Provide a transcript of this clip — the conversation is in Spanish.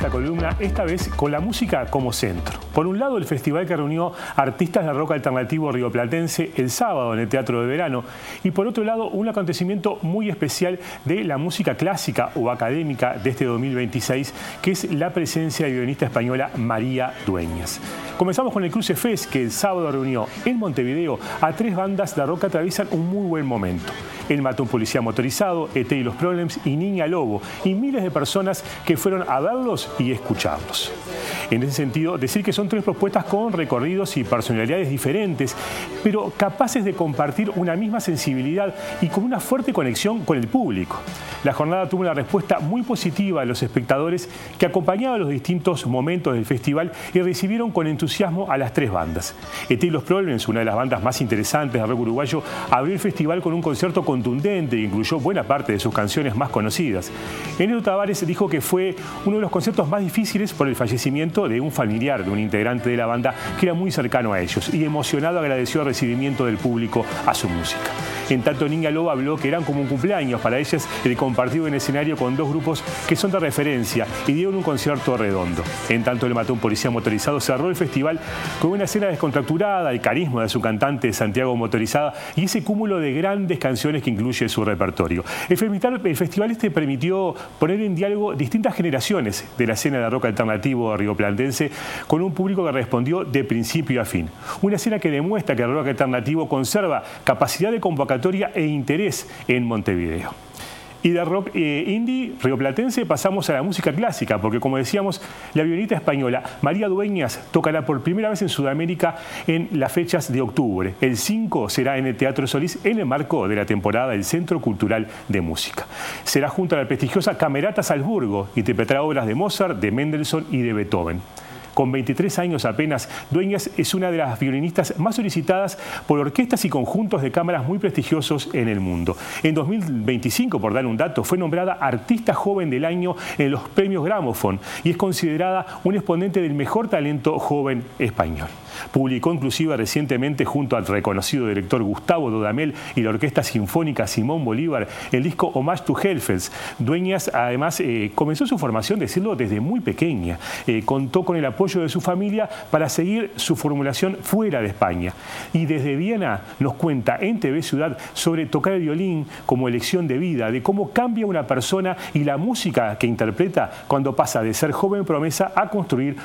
esta columna, esta vez con la música como centro. Por un lado, el festival que reunió artistas de rock alternativo rioplatense el sábado en el Teatro de Verano, y por otro lado, un acontecimiento muy especial de la música clásica o académica de este 2026, que es la presencia de violinista española María Dueñas. Comenzamos con el Cruce Fest, que el sábado reunió en Montevideo a 3 bandas de rock que atraviesan un muy buen momento. Él mató a un policía motorizado, E.T. y los Problems y Niña Lobo, y miles de personas que fueron a verlos y escucharlos. En ese sentido, decir que son 3 propuestas con recorridos y personalidades diferentes, pero capaces de compartir una misma sensibilidad y con una fuerte conexión con el público. La jornada tuvo una respuesta muy positiva de los espectadores que acompañaban los distintos momentos del festival y recibieron con entusiasmo a las 3 bandas. E.T. y los Problems, una de las bandas más interesantes del rock uruguayo, abrió el festival con un concierto contundente que incluyó buena parte de sus canciones más conocidas. Enero Tavares dijo que fue uno de los conciertos más difíciles por el fallecimiento de un familiar de un integrante de la banda que era muy cercano a ellos, y emocionado agradeció el recibimiento del público a su música. En tanto, Niña Lobo habló que eran como un cumpleaños para ellas el compartir un escenario con 2 grupos que son de referencia y dieron un concierto redondo. En tanto, Él mató a un policía motorizado cerró el festival con una escena descontracturada, el carisma de su cantante Santiago Motorizada y ese cúmulo de grandes canciones que incluye su repertorio. El festival permitió poner en diálogo distintas generaciones de la escena de rock alternativo rioplatense con un público que respondió de principio a fin. Una escena que demuestra que el rock alternativo conserva capacidad de convocatoria e interés en Montevideo. Y de rock indie rioplatense pasamos a la música clásica, porque como decíamos, la violinista española María Dueñas tocará por primera vez en Sudamérica en las fechas de octubre. El 5 será en el Teatro Solís en el marco de la temporada del Centro Cultural de Música. Será junto a la prestigiosa Camerata Salzburgo, interpretará obras de Mozart, de Mendelssohn y de Beethoven. Con 23 años apenas, Dueñas es una de las violinistas más solicitadas por orquestas y conjuntos de cámaras muy prestigiosos en el mundo. En 2025, por dar un dato, fue nombrada Artista Joven del Año en los premios Gramophone y es considerada un exponente del mejor talento joven español. Publicó inclusive recientemente junto al reconocido director Gustavo Dudamel y la Orquesta Sinfónica Simón Bolívar el disco Homage to Hellfest. Dueñas además comenzó su formación, decirlo, desde muy pequeña. Contó con el apoyo de su familia para seguir su formulación fuera de España. Y desde Viena nos cuenta en TV Ciudad sobre tocar el violín como elección de vida, de cómo cambia una persona y la música que interpreta cuando pasa de ser joven promesa a construir